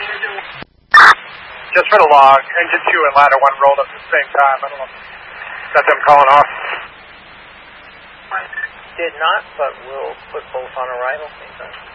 Just for the log, engine 2 and ladder 1 rolled up at the same time. I don't know. That's them calling off. Did not, but we'll put both on arrival same time.